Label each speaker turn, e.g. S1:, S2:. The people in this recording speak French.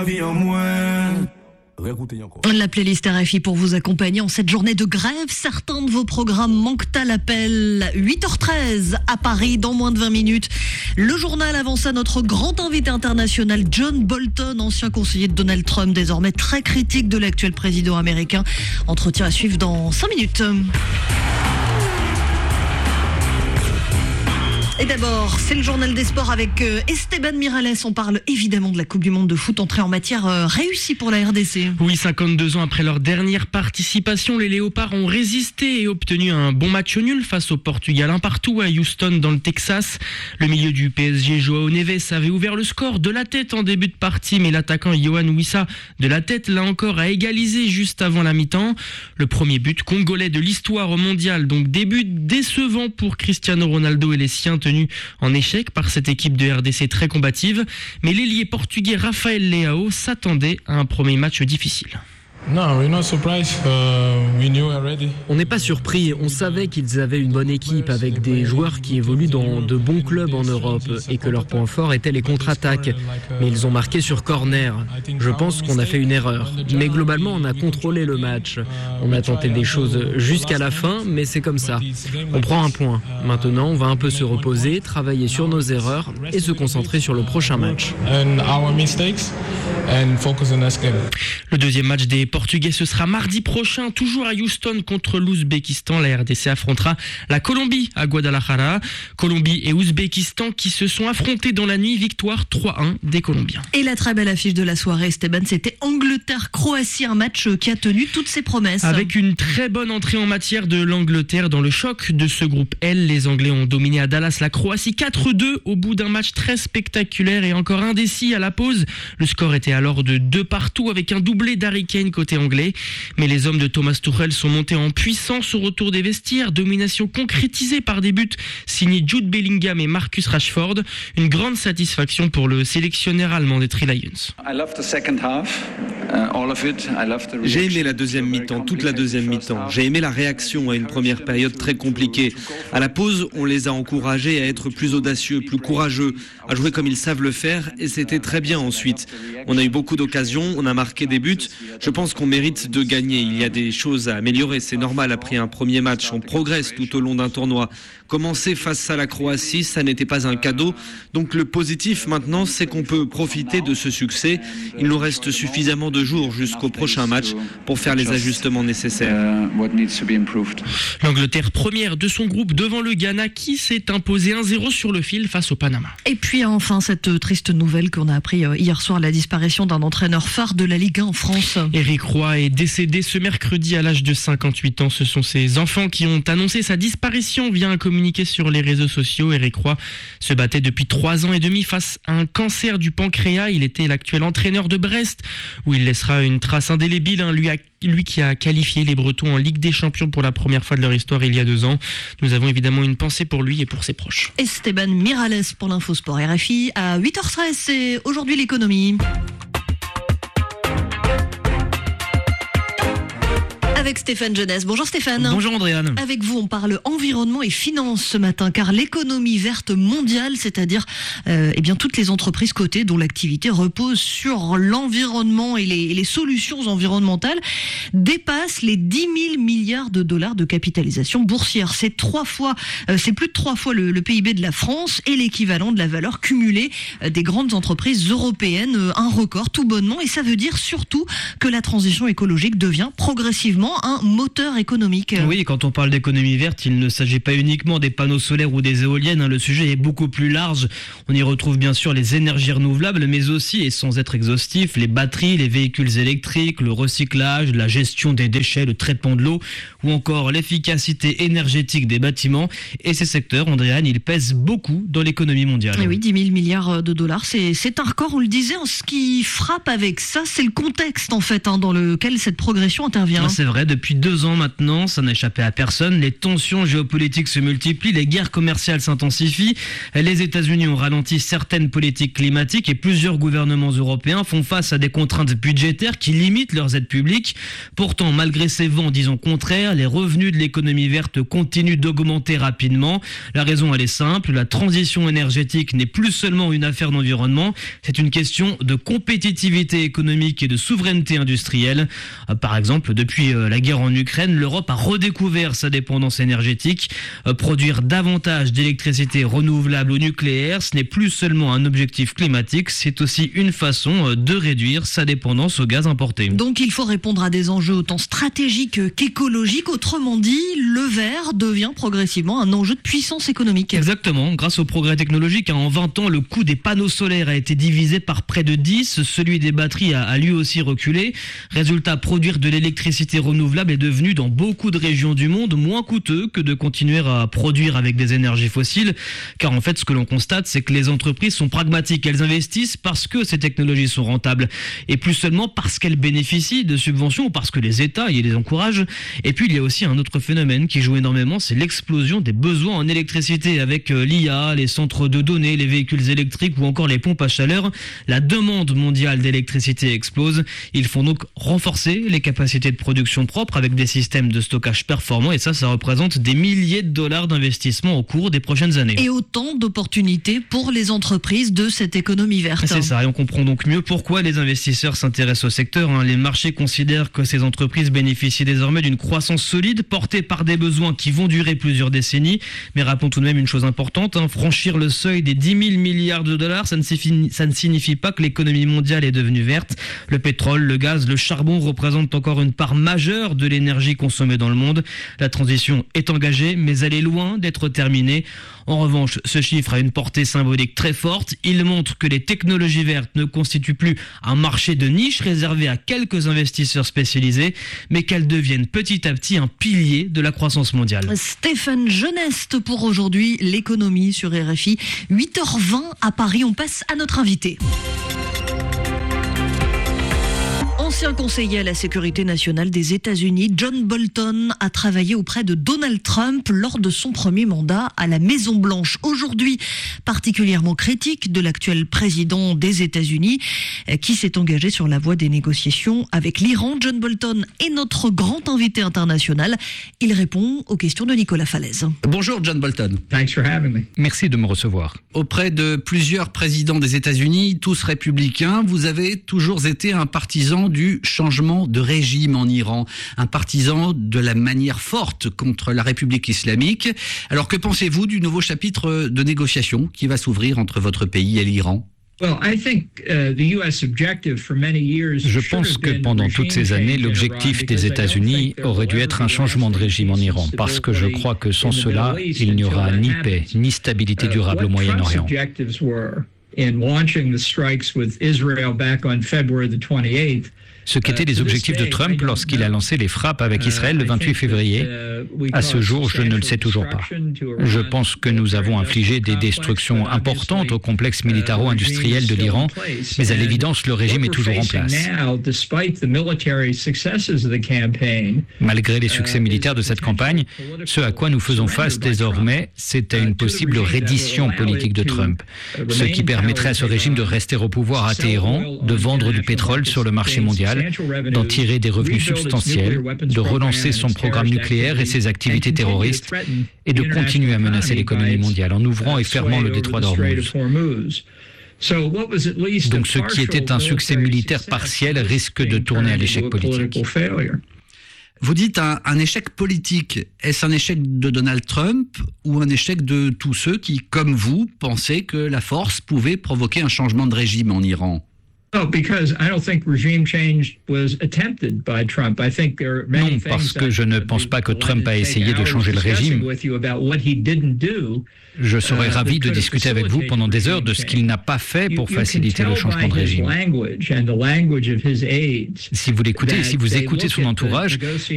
S1: La playlist RFI pour vous accompagner en cette journée de grève. Certains de vos programmes manquent à l'appel. 8h13 à Paris, dans moins de 20 minutes. Le journal avance à notre grand invité international, John Bolton, ancien conseiller de Donald Trump, désormais très critique de l'actuel président américain. Entretien à suivre dans 5 minutes. Et d'abord, c'est le journal des sports avec Esteban Miralles. On parle évidemment de la Coupe du Monde de foot, entrée en matière réussie pour la RDC.
S2: Oui, 52 ans après leur dernière participation, les Léopards ont résisté et obtenu un bon match nul face au Portugal. Un partout à Houston dans le Texas. Le milieu du PSG, João Neves, avait ouvert le score de la tête en début de partie, mais l'attaquant Yohan Wissa de la tête, là encore, a égalisé juste avant la mi-temps. Le premier but congolais de l'histoire au mondial, donc début décevant pour Cristiano Ronaldo et les siens, tenus en échec par cette équipe de RDC très combative, mais l'ailier portugais Rafael Leao s'attendait à un premier match difficile.
S3: On n'est pas surpris, on savait qu'ils avaient une bonne équipe avec des joueurs qui évoluent dans de bons clubs en Europe et que leur point fort était les contre-attaques. Mais ils ont marqué sur corner. Je pense qu'on a fait une erreur. Mais globalement, on a contrôlé le match. On a tenté des choses jusqu'à la fin, mais c'est comme ça. On prend un point. Maintenant, on va un peu se reposer, travailler sur nos erreurs et se concentrer sur le prochain match.
S2: Le deuxième match des Portugais, ce sera mardi prochain, toujours à Houston contre l'Ouzbékistan. La RDC affrontera la Colombie à Guadalajara. Colombie et Ouzbékistan qui se sont affrontés dans la nuit. Victoire 3-1 des Colombiens.
S1: Et la très belle affiche de la soirée, Esteban, c'était Angleterre-Croatie, un match qui a tenu toutes ses promesses.
S2: Avec une très bonne entrée en matière de l'Angleterre dans le choc de ce groupe L. Les Anglais ont dominé à Dallas la Croatie 4-2 au bout d'un match très spectaculaire et encore indécis à la pause. Le score était alors de 2-2 avec un doublé d'Harry Kane côté anglais. Mais les hommes de Thomas Tuchel sont montés en puissance au retour des vestiaires. Domination concrétisée par des buts signés Jude Bellingham et Marcus Rashford. Une grande satisfaction pour le sélectionneur allemand des Three Lions.
S4: J'ai aimé la deuxième mi-temps, toute la deuxième mi-temps. J'ai aimé la réaction à une première période très compliquée. À la pause, on les a encouragés à être plus audacieux, plus courageux, à jouer comme ils savent le faire et c'était très bien ensuite. On a eu beaucoup d'occasions, on a marqué des buts. Je pense qu'on mérite de gagner. Il y a des choses à améliorer, c'est normal après un premier match. On progresse tout au long d'un tournoi. Commencer face à la Croatie, ça n'était pas un cadeau. Donc le positif maintenant, c'est qu'on peut profiter de ce succès. Il nous reste suffisamment de jours jusqu'au prochain match pour faire les ajustements nécessaires.
S2: L'Angleterre première de son groupe devant le Ghana qui s'est imposé 1-0 sur le fil face au Panama.
S1: Et puis enfin cette triste nouvelle qu'on a appris hier soir, la disparition d'un entraîneur phare de la Ligue 1 en France.
S2: Éric Roy est décédé ce mercredi à l'âge de 58 ans. Ce sont ses enfants qui ont annoncé sa disparition via un communiqué sur les réseaux sociaux. Éric Roy se battait depuis 3 ans et demi face à un cancer du pancréas. Il était l'actuel entraîneur de Brest où il laissera une trace indélébile. Lui qui a qualifié les Bretons en Ligue des Champions pour la première fois de leur histoire il y a 2 ans. Nous avons évidemment une pensée pour lui et pour ses proches.
S1: Esteban Miralles pour l'Infosport RFI à 8h13. C'est aujourd'hui l'économie. Avec Stéphane Jeunesse. Bonjour Stéphane.
S2: Bonjour Andréane.
S1: Avec vous, on parle environnement et finances ce matin, car l'économie verte mondiale, c'est-à-dire toutes les entreprises cotées dont l'activité repose sur l'environnement et les solutions environnementales, dépasse les 10 000 milliards de dollars de capitalisation boursière. C'est plus de 3 fois le PIB de la France et l'équivalent de la valeur cumulée des grandes entreprises européennes. Un record tout bonnement, et ça veut dire surtout que la transition écologique devient progressivement un moteur économique.
S5: Oui, quand on parle d'économie verte, il ne s'agit pas uniquement des panneaux solaires ou des éoliennes. Le sujet est beaucoup plus large. On y retrouve bien sûr les énergies renouvelables, mais aussi, et sans être exhaustif, les batteries, les véhicules électriques, le recyclage, la gestion des déchets, le traitement de l'eau, ou encore l'efficacité énergétique des bâtiments. Et ces secteurs, Andréane, ils pèsent beaucoup dans l'économie mondiale.
S1: Et oui, 10 000 milliards de dollars, c'est un record, on le disait. Ce qui frappe avec ça, c'est le contexte en fait, dans lequel cette progression intervient.
S5: C'est vrai. vrai, depuis 2 ans maintenant, ça n'a échappé à personne. Les tensions géopolitiques se multiplient, les guerres commerciales s'intensifient. Les États-Unis ont ralenti certaines politiques climatiques et plusieurs gouvernements européens font face à des contraintes budgétaires qui limitent leurs aides publiques. Pourtant, malgré ces vents, disons contraires, les revenus de l'économie verte continuent d'augmenter rapidement. La raison, elle est simple, la transition énergétique n'est plus seulement une affaire d'environnement, c'est une question de compétitivité économique et de souveraineté industrielle. Par exemple, depuis la guerre en Ukraine, l'Europe a redécouvert sa dépendance énergétique. Produire davantage d'électricité renouvelable ou nucléaire, ce n'est plus seulement un objectif climatique, c'est aussi une façon de réduire sa dépendance au gaz importé.
S1: Donc il faut répondre à des enjeux autant stratégiques qu'écologiques. Autrement dit, le vert devient progressivement un enjeu de puissance économique.
S5: Exactement. Grâce au progrès technologique, en 20 ans, le coût des panneaux solaires a été divisé par près de 10. Celui des batteries a lui aussi reculé. Résultat, produire de l'électricité renouvelable est devenu dans beaucoup de régions du monde moins coûteux que de continuer à produire avec des énergies fossiles. Car en fait, ce que l'on constate, c'est que les entreprises sont pragmatiques. Elles investissent parce que ces technologies sont rentables. Et plus seulement parce qu'elles bénéficient de subventions ou parce que les États y les encouragent. Et puis, il y a aussi un autre phénomène qui joue énormément, c'est l'explosion des besoins en électricité avec l'IA, les centres de données, les véhicules électriques ou encore les pompes à chaleur. La demande mondiale d'électricité explose. Il faut donc renforcer les capacités de production propres avec des systèmes de stockage performants et ça représente des milliers de dollars d'investissement au cours des prochaines années.
S1: Et autant d'opportunités pour les entreprises de cette économie verte.
S5: C'est ça, et on comprend donc mieux pourquoi les investisseurs s'intéressent au secteur. Les marchés considèrent que ces entreprises bénéficient désormais d'une croissance solide portée par des besoins qui vont durer plusieurs décennies. Mais rappelons tout de même une chose importante, franchir le seuil des 10 000 milliards de dollars, ça ne signifie pas que l'économie mondiale est devenue verte. Le pétrole, le gaz, le charbon représentent encore une part majeure de l'énergie consommée dans le monde. La transition est engagée, mais elle est loin d'être terminée. En revanche, ce chiffre a une portée symbolique très forte. Il montre que les technologies vertes ne constituent plus un marché de niche réservé à quelques investisseurs spécialisés, mais qu'elles deviennent petit à petit un pilier de la croissance mondiale.
S1: Stéphane Geneste pour aujourd'hui, l'économie sur RFI. 8h20 à Paris, on passe à notre invité. Ancien conseiller à la sécurité nationale des États-Unis, John Bolton a travaillé auprès de Donald Trump lors de son premier mandat à la Maison-Blanche. Aujourd'hui, particulièrement critique de l'actuel président des États-Unis qui s'est engagé sur la voie des négociations avec l'Iran. John Bolton est notre grand invité international. Il répond aux questions de Nicolas Falaise.
S6: Bonjour John Bolton.
S7: Thanks for having me.
S6: Merci de me recevoir. Auprès de plusieurs présidents des États-Unis, tous républicains, vous avez toujours été un partisan du changement de régime en Iran, un partisan de la manière forte contre la République islamique. Alors que pensez-vous du nouveau chapitre de négociation qui va s'ouvrir entre votre pays et l'Iran ?
S7: Je pense que pendant toutes ces années, l'objectif des États-Unis aurait dû être un changement de régime en Iran, parce que je crois que sans cela, il n'y aura ni paix, ni stabilité durable au Moyen-Orient.
S6: Ce qu'étaient les objectifs de Trump lorsqu'il a lancé les frappes avec Israël le 28 février. À ce jour, je ne le sais toujours pas. Je pense que nous avons infligé des destructions importantes au complexe militaro-industriel de l'Iran, mais à l'évidence, le régime est toujours en place. Malgré les succès militaires de cette campagne, ce à quoi nous faisons face désormais, c'est à une possible reddition politique de Trump, ce qui permettrait à ce régime de rester au pouvoir à Téhéran, de vendre du pétrole sur le marché mondial, d'en tirer des revenus substantiels, de relancer son programme nucléaire et ses activités terroristes, et de continuer à menacer l'économie mondiale en ouvrant et fermant le détroit d'Ormuz. Donc ce qui était un succès militaire partiel risque de tourner à l'échec politique. Vous dites un échec politique. Est-ce un échec de Donald Trump ou un échec de tous ceux qui, comme vous, pensaient que la force pouvait provoquer un changement de régime en Iran ?
S7: Non, parce que je ne pense pas que Trump a essayé de changer le régime.
S6: Je serais ravi de discuter avec vous pendant des heures de ce qu'il n'a pas fait pour faciliter le changement de régime. Si vous l'écoutez, si vous écoutez son entourage,